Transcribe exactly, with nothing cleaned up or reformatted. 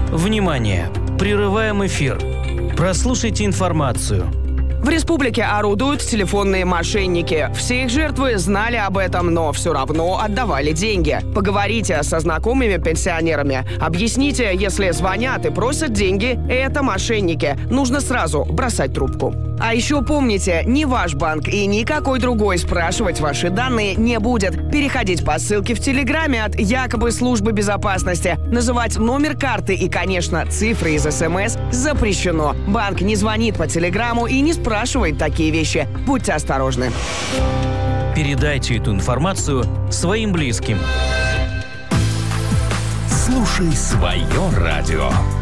Внимание! Прерываем эфир. Прослушайте информацию. В республике орудуют телефонные мошенники. Все их жертвы знали об этом, но все равно отдавали деньги. Поговорите со знакомыми пенсионерами. Объясните, если звонят и просят деньги, это мошенники. Нужно сразу бросать трубку. А еще помните, ни ваш банк и никакой другой спрашивать ваши данные не будет. Переходить по ссылке в Телеграме от якобы службы безопасности. Называть номер карты и, конечно, цифры из СМС запрещено. Банк не звонит по Телеграму и не спрашивает такие вещи. Будьте осторожны. Передайте эту информацию своим близким. Слушай свое радио.